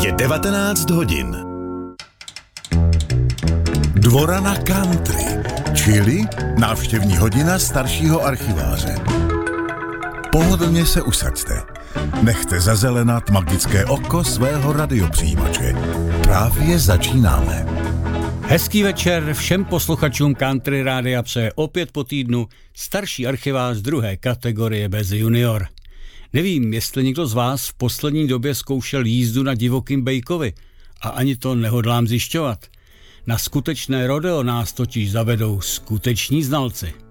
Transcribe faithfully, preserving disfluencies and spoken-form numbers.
Je devatenáct hodin. Dvorana country, čili návštěvní hodina staršího archiváře. Pohodlně se usaďte. Nechte zazelenat magické oko svého radiopřijímače. Právě začínáme. Hezký večer všem posluchačům Country Rádia přeje opět po týdnu starší archivář druhé kategorie bez junior. Nevím, jestli někdo z vás v poslední době zkoušel jízdu na divokým bejkovi a ani to nehodlám zjišťovat. Na skutečné rodeo nás totiž zavedou skuteční znalci.